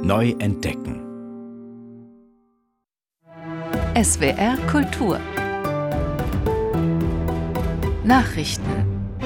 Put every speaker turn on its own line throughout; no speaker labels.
neu entdecken.
SWR Kultur Nachrichten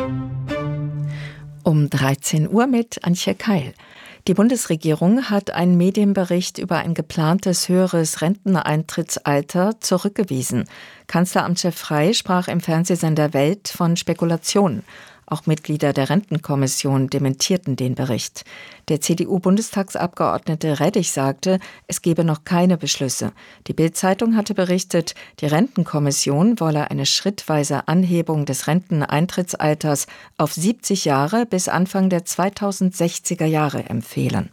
um 13 Uhr mit Antje Keil. Die Bundesregierung hat einen Medienbericht über ein geplantes höheres Renteneintrittsalter zurückgewiesen. Kanzleramtschef Frey sprach im Fernsehsender Welt von Spekulationen. Auch Mitglieder der Rentenkommission dementierten den Bericht. Der CDU-Bundestagsabgeordnete Reddich sagte, es gebe noch keine Beschlüsse. Die Bild-Zeitung hatte berichtet, die Rentenkommission wolle eine schrittweise Anhebung des Renteneintrittsalters auf 70 Jahre bis Anfang der 2060er Jahre empfehlen.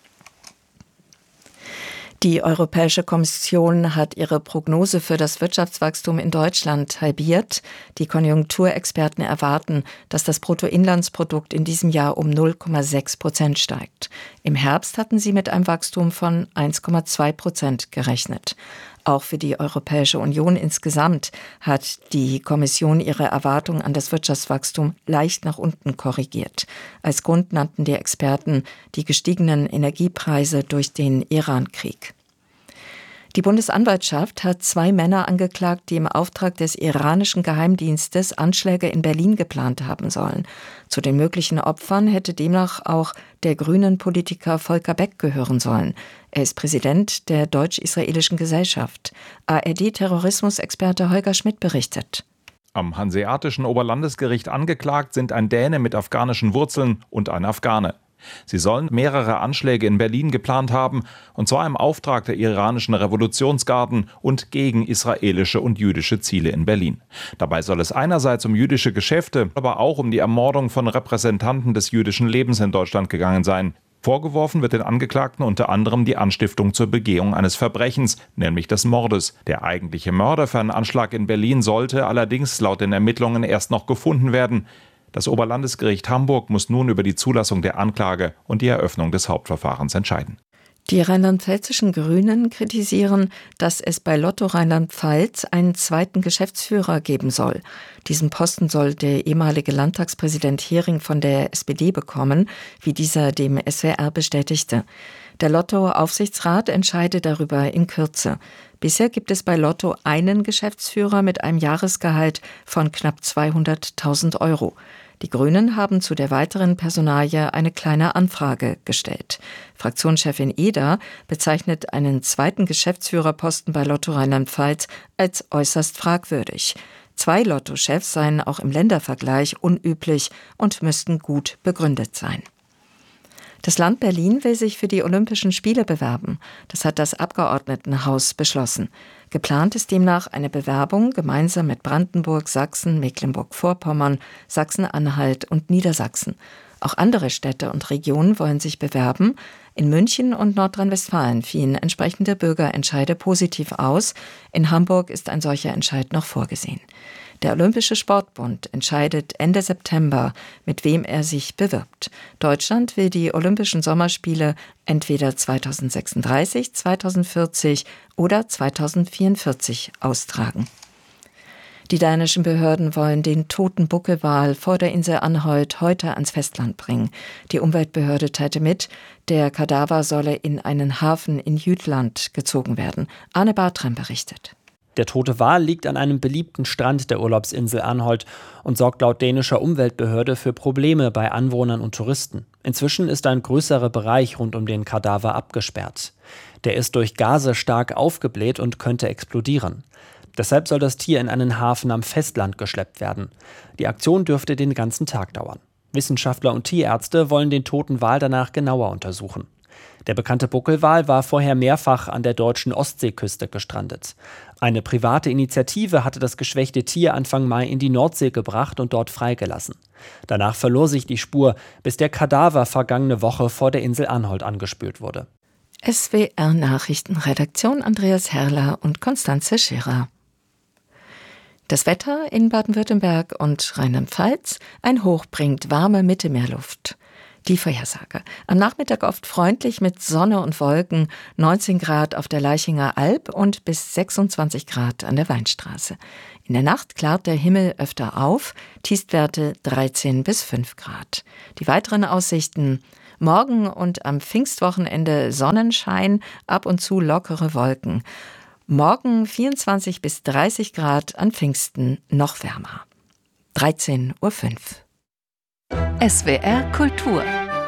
Die Europäische Kommission hat ihre Prognose für das Wirtschaftswachstum in Deutschland halbiert. Die Konjunkturexperten erwarten, dass das Bruttoinlandsprodukt in diesem Jahr um 0,6% steigt. Im Herbst hatten sie mit einem Wachstum von 1,2% gerechnet. Auch für die Europäische Union insgesamt hat die Kommission ihre Erwartungen an das Wirtschaftswachstum leicht nach unten korrigiert. Als Grund nannten die Experten die gestiegenen Energiepreise durch den Iran-Krieg. Die Bundesanwaltschaft hat 2 Männer angeklagt, die im Auftrag des iranischen Geheimdienstes Anschläge in Berlin geplant haben sollen. Zu den möglichen Opfern hätte demnach auch der Grünen-Politiker Volker Beck gehören sollen. Er ist Präsident der Deutsch-Israelischen Gesellschaft. ARD-Terrorismusexperte Holger Schmidt berichtet.
Am Hanseatischen Oberlandesgericht angeklagt sind ein Däne mit afghanischen Wurzeln und ein Afghane. Sie sollen mehrere Anschläge in Berlin geplant haben, und zwar im Auftrag der iranischen Revolutionsgarden und gegen israelische und jüdische Ziele in Berlin. Dabei soll es einerseits um jüdische Geschäfte, aber auch um die Ermordung von Repräsentanten des jüdischen Lebens in Deutschland gegangen sein. Vorgeworfen wird den Angeklagten unter anderem die Anstiftung zur Begehung eines Verbrechens, nämlich des Mordes. Der eigentliche Mörder für einen Anschlag in Berlin sollte allerdings laut den Ermittlungen erst noch gefunden werden. Das Oberlandesgericht Hamburg muss nun über die Zulassung der Anklage und die Eröffnung des Hauptverfahrens entscheiden.
Die rheinland-pfälzischen Grünen kritisieren, dass es bei Lotto Rheinland-Pfalz einen zweiten Geschäftsführer geben soll. Diesen Posten soll der ehemalige Landtagspräsident Hering von der SPD bekommen, wie dieser dem SWR bestätigte. Der Lotto-Aufsichtsrat entscheidet darüber in Kürze. Bisher gibt es bei Lotto einen Geschäftsführer mit einem Jahresgehalt von knapp 200.000 €. Die Grünen haben zu der weiteren Personalie eine kleine Anfrage gestellt. Fraktionschefin Eder bezeichnet einen zweiten Geschäftsführerposten bei Lotto Rheinland-Pfalz als äußerst fragwürdig. 2 Lotto-Chefs seien auch im Ländervergleich unüblich und müssten gut begründet sein. Das Land Berlin will sich für die Olympischen Spiele bewerben. Das hat das Abgeordnetenhaus beschlossen. Geplant ist demnach eine Bewerbung gemeinsam mit Brandenburg, Sachsen, Mecklenburg-Vorpommern, Sachsen-Anhalt und Niedersachsen. Auch andere Städte und Regionen wollen sich bewerben. In München und Nordrhein-Westfalen fielen entsprechende Bürgerentscheide positiv aus. In Hamburg ist ein solcher Entscheid noch vorgesehen. Der Olympische Sportbund entscheidet Ende September, mit wem er sich bewirbt. Deutschland will die Olympischen Sommerspiele entweder 2036, 2040 oder 2044 austragen. Die dänischen Behörden wollen den toten Buckelwal vor der Insel Anholt heute ans Festland bringen. Die Umweltbehörde teilte mit, der Kadaver solle in einen Hafen in Jütland gezogen werden. Arne Bartram berichtet.
Der tote Wal liegt an einem beliebten Strand der Urlaubsinsel Anholt und sorgt laut dänischer Umweltbehörde für Probleme bei Anwohnern und Touristen. Inzwischen ist ein größerer Bereich rund um den Kadaver abgesperrt. Der ist durch Gase stark aufgebläht und könnte explodieren. Deshalb soll das Tier in einen Hafen am Festland geschleppt werden. Die Aktion dürfte den ganzen Tag dauern. Wissenschaftler und Tierärzte wollen den toten Wal danach genauer untersuchen. Der bekannte Buckelwal war vorher mehrfach an der deutschen Ostseeküste gestrandet. Eine private Initiative hatte das geschwächte Tier Anfang Mai in die Nordsee gebracht und dort freigelassen. Danach verlor sich die Spur, bis der Kadaver vergangene Woche vor der Insel Anholt angespült wurde.
SWR Nachrichtenredaktion Andreas Herrler und Konstanze Scherer. Das Wetter in Baden-Württemberg und Rheinland-Pfalz: ein Hoch bringt warme Mittelmeerluft. Die Vorhersage: am Nachmittag oft freundlich mit Sonne und Wolken, 19 Grad auf der Laichinger Alb und bis 26 Grad an der Weinstraße. In der Nacht klart der Himmel öfter auf, Tiefstwerte 13 bis 5 Grad. Die weiteren Aussichten: Morgen und am Pfingstwochenende Sonnenschein, ab und zu lockere Wolken. Morgen 24 bis 30 Grad, an Pfingsten noch wärmer. 13:05 Uhr.
SWR Kultur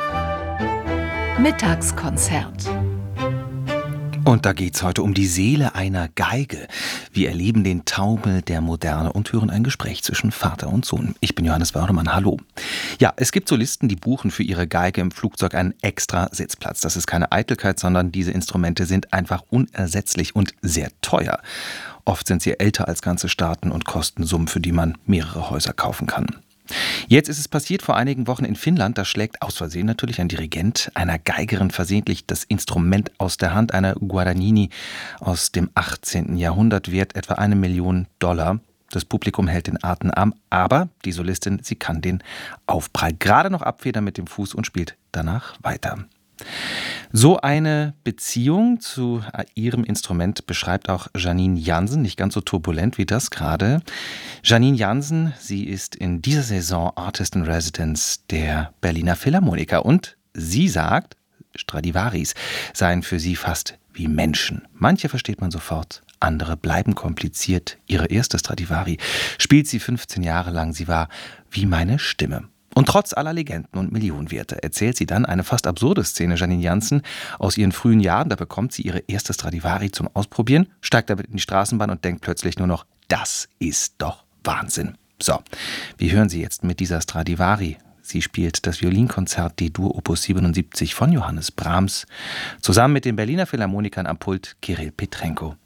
Mittagskonzert.
Und da geht's heute um die Seele einer Geige. Wir erleben den Taumel der Moderne und hören ein Gespräch zwischen Vater und Sohn. Ich bin Johannes Wördemann, hallo. Ja, es gibt Solisten, die buchen für ihre Geige im Flugzeug einen extra Sitzplatz. Das ist keine Eitelkeit, sondern diese Instrumente sind einfach unersetzlich und sehr teuer. Oft sind sie älter als ganze Staaten und kosten Summen, für die man mehrere Häuser kaufen kann. Jetzt ist es passiert vor einigen Wochen in Finnland, da schlägt aus Versehen natürlich ein Dirigent einer Geigerin versehentlich das Instrument aus der Hand, einer Guadagnini aus dem 18. Jahrhundert, wert etwa $1 Million. Das Publikum hält den Atem an, aber die Solistin, sie kann den Aufprall gerade noch abfedern mit dem Fuß und spielt danach weiter. So eine Beziehung zu ihrem Instrument beschreibt auch Janine Jansen, nicht ganz so turbulent wie das gerade. Janine Jansen, sie ist in dieser Saison Artist in Residence der Berliner Philharmoniker und sie sagt, Stradivaris seien für sie fast wie Menschen. Manche versteht man sofort, andere bleiben kompliziert. Ihre erste Stradivari spielt sie 15 Jahre lang, sie war wie meine Stimme. Und trotz aller Legenden und Millionenwerte erzählt sie dann eine fast absurde Szene, Janine Jansen, aus ihren frühen Jahren. Da bekommt sie ihre erste Stradivari zum Ausprobieren, steigt damit in die Straßenbahn und denkt plötzlich nur noch, das ist doch Wahnsinn. So, wir hören sie jetzt mit dieser Stradivari. Sie spielt das Violinkonzert D-Dur Opus 77 von Johannes Brahms, zusammen mit den Berliner Philharmonikern am Pult Kirill Petrenko.